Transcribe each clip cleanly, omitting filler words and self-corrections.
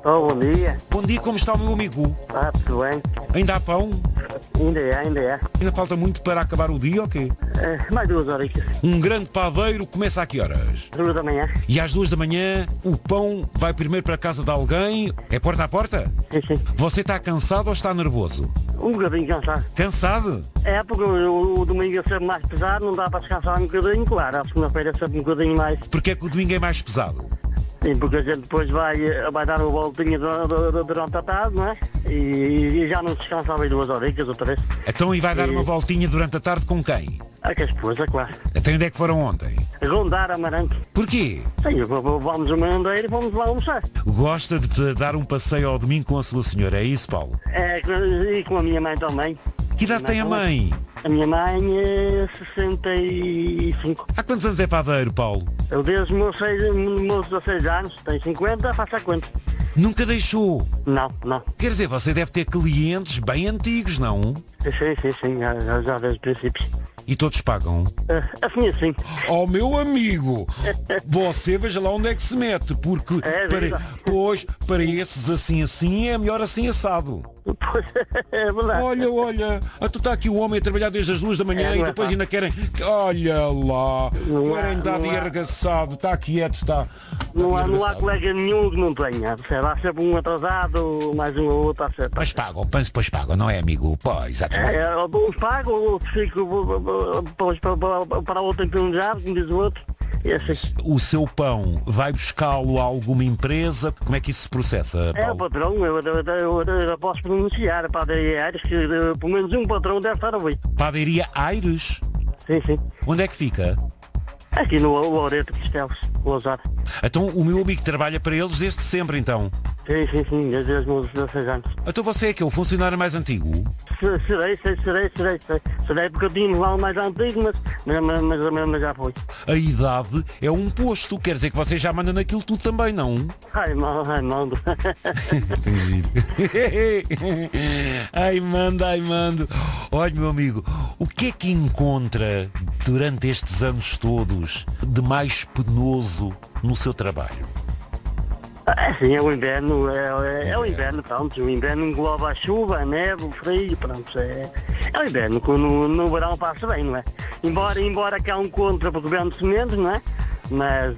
Oh, bom dia. Bom dia, como está o meu amigo? Tudo bem? Ainda há pão? Ainda é. Ainda falta muito para acabar o dia, ok? Mais 2 horas. Um grande padeiro começa a que horas? 2 da manhã. E às 2 da manhã o pão vai primeiro para a casa de alguém? É porta a porta? Sim. Você está cansado ou está nervoso? Um bocadinho cansado. Cansado? É, porque o domingo é sempre mais pesado, não dá para descansar um bocadinho, claro. A segunda-feira é sempre um bocadinho mais. Porque é que o domingo é mais pesado? Sim, porque a gente depois vai dar uma voltinha durante a tarde, não é? E já não descansa bem 2 horas outra vez. Então e vai dar uma voltinha durante a tarde com quem? É que a esposa, claro. Até onde é que foram ontem? Rondar Amarante. Porquê? Sim, vamos ao Mandeiro e vamos lá almoçar. Gosta de dar um passeio ao domingo com a sua senhora, é isso, Paulo? E com a minha mãe também. Que idade tem a mãe? A minha mãe é 65. Há quantos anos é padeiro, Paulo? Eu desde os meus 16 anos, tenho 50, faço a conta. Nunca deixou? Não. Quer dizer, você deve ter clientes bem antigos, não? Sim, já desde os princípios. E todos pagam? Assim. Oh, meu amigo, você veja lá onde é que se mete, porque para esses assim é melhor assim assado. Pois, é verdade. Olha, tu está aqui o homem a trabalhar desde as 2 da manhã e depois ainda querem... Olha lá, querem dar de arregaçado, está quieto, está... Não há colega nenhum que não tenha. Há sempre um atrasado, mais um ou outro a ser. Mas pagam, depois pagam, não é, amigo? Pois, exatamente. Uns pagam, outros ficam para outro empenhado, como diz o outro. E assim. O seu pão vai buscá-lo a alguma empresa? Como é que isso se processa, Paulo? É o patrão, eu posso pronunciar a padaria Aires, que pelo menos um patrão deve estar a ouvir. Padaria Aires? Sim. Onde é que fica? Aqui no Oreto Castelos, o Ousar. Então o meu amigo trabalha para eles desde sempre, então? Sim, desde os meus 16 anos. Então você é que é o funcionário mais antigo? Serei porque eu tinha lá o mais antigo, mas já foi. A idade é um posto, quer dizer que você já manda naquilo tudo também, não? Ai, mando. Tem giro. Ai, mando. Olha, meu amigo, o que é que encontra durante estes anos todos de mais penoso no seu trabalho? Sim, é o inverno, é o inverno, pronto. O inverno engloba a chuva, a neve, o frio, pronto. É o inverno, que no verão passa bem, não é? Embora cá um contra porque vende-se menos, não é? Mas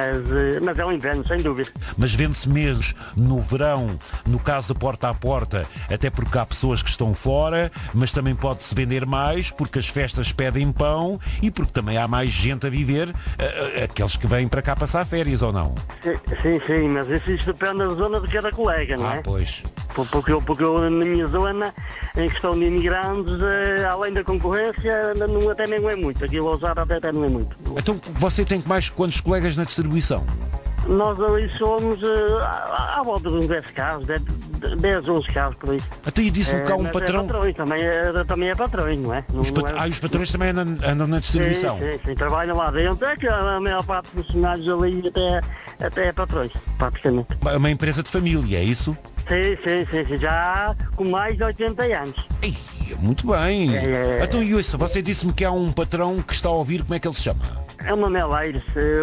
é o inverno, sem dúvida. Mas vende-se menos no verão, no caso da porta a porta, até porque há pessoas que estão fora, mas também pode-se vender mais porque as festas pedem pão e porque também há mais gente a viver, aqueles que vêm para cá passar férias ou não? Sim, mas isso depende da zona de cada colega, não é? Pois. Porque eu, na minha zona, em questão de imigrantes, além da concorrência, até nem é muito. Aqui o Ousar até não é muito. Então você tem mais quantos colegas na distribuição? Nós ali somos à volta de uns 10 carros, 10, 11 carros por aí. Até aí disse-me cá um patrão... Patrões, também é patrões, não é? Os patrões também andam na distribuição? Sim, trabalham lá dentro. É que a maior parte dos funcionários ali até é patrões, praticamente. É uma empresa de família, é isso? Sim, já com mais de 80 anos. Ei, muito bem. Então, isso, você disse-me que há um patrão que está a ouvir, como é que ele se chama? É o Manel Aires.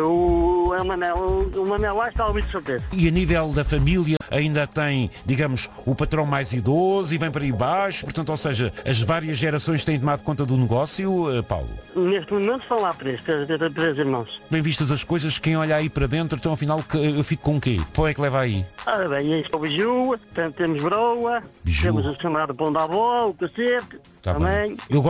O Manel Aires está a ouvir de certeza. E a nível da família ainda tem, digamos, o patrão mais idoso e vem para aí baixo, portanto, ou seja, as várias gerações têm tomado conta do negócio, Paulo? Neste momento estão lá três irmãos. Bem vistas as coisas, quem olha aí para dentro, então afinal eu fico com o quê? Qual é que leva aí? Ora bem, isto é o biju, temos broa, temos o chamado pão da avó, o cacete, tá também. Bem. Eu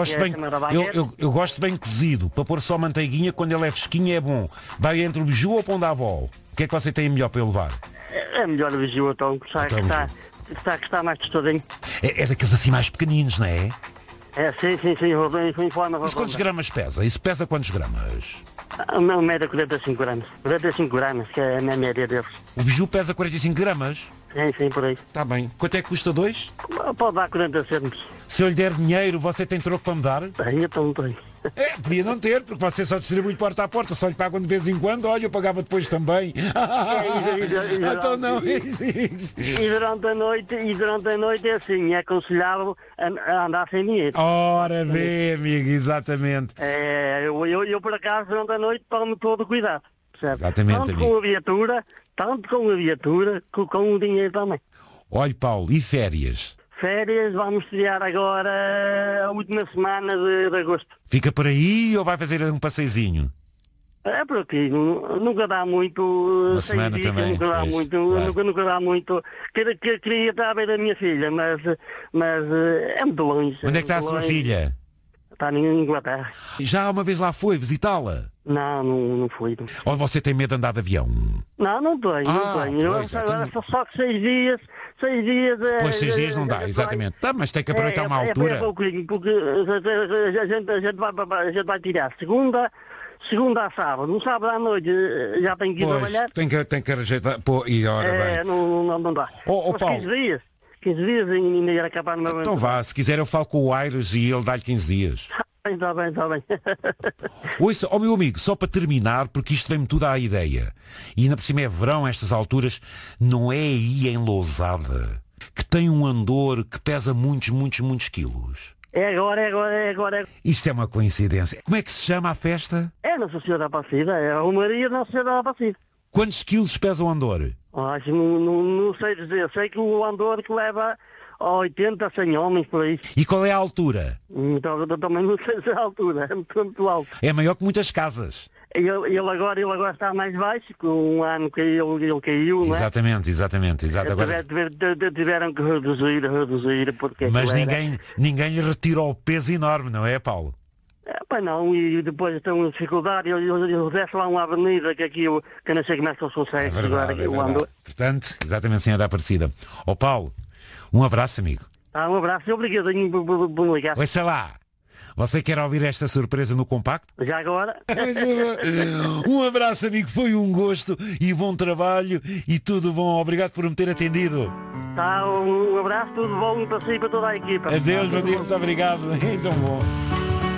gosto bem cozido, para pôr só manteiguinha, quando ele é fresquinho é bom. Vai entre o biju ou o pão da avó? O que é que você tem melhor para eu levar? É melhor o biju, então, que está mais tostadinho. É daqueles assim mais pequeninos, não é? Sim, em forma. Mas quantos gramas pesa? Isso pesa quantos gramas? Não, média 45 gramas. 45 gramas, que é a minha média deles. O biju pesa 45 gramas? Sim, por aí. Está bem. Quanto é que custa 2? Pode dar 40 cêntimos. Se eu lhe der dinheiro, você tem troco para me dar? Tenho. Podia não ter, porque você só distribui porta a porta, só lhe pagam de vez em quando, olha, eu pagava depois também. Então não existe. E durante a noite é assim, é aconselhável a andar sem dinheiro. Ora vê, amigo, exatamente. Eu por acaso durante a noite tomo todo cuidado. percebe? Exatamente, Tanto amigo. com a viatura, com o dinheiro também. Olha, Paulo, e férias? Férias, vamos estrear agora a última semana de agosto. Fica por aí ou vai fazer um passeizinho? É por aqui, nunca dá muito, Uma 6 semana dias, também, nunca dá pois, muito, claro. nunca dá muito. Queria estar a ver a minha filha, mas é muito longe. Onde é que está a muito sua longe. filha? Está em Inglaterra. Já uma vez lá foi visitá-la? Não fui. Não. Ou você tem medo de andar de avião? Não tenho, não tenho. Pois, Agora então- só que 6 dias é... Pois 6 dias não dá, exatamente. Tá, mas tem que aproveitar uma altura. É pouquinho, porque a gente vai tirar segunda a sábado. No sábado à noite já tenho que ir Pois, trabalhar. tem que rejeitar. Pô, e ora bem. Não dá. Ó, Mas Paulo. 15 dias ainda ia acabar no meu Então vá, se quiser eu falo com o Aires e ele dá-lhe 15 dias. Está bem. Ouça, ó meu amigo, só para terminar, porque isto vem-me tudo à ideia. E ainda por cima é verão, estas alturas, não é aí em Lousada que tem um andor que pesa muitos quilos. É agora. Isto é uma coincidência. Como é que se chama a festa? É Nossa Senhora da Aparecida, é a Romaria Nossa Senhora da Aparecida. Quantos quilos pesa o andor? Acho, não sei dizer, sei que o andor que leva 80 a 100 homens por aí. E qual é a altura? Então eu também não sei se é a altura, é muito alto. É maior que muitas casas. Ele agora está mais baixo, com um ano que ele caiu, não é? Exatamente. Agora... Tiveram que reduzir, porque... Mas aquilo era- ninguém lhe retira o peso enorme, não é, Paulo? Pá, não, e depois tem uma dificuldade, ele desce lá uma avenida que aqui que eu não sei como é que eles conseguem agora que eu ando. Portanto, exatamente, senhora Aparecida. Ó Paulo, um abraço, amigo. Um abraço e obrigadinho por me ligar. Ouça lá, você quer ouvir esta surpresa no compacto? Já agora, Um abraço, amigo, foi um gosto e bom trabalho e tudo bom. Obrigado por me ter atendido. um abraço, tudo bom para si e para toda a equipa. Adeus, bom dia, muito obrigado. Então bom.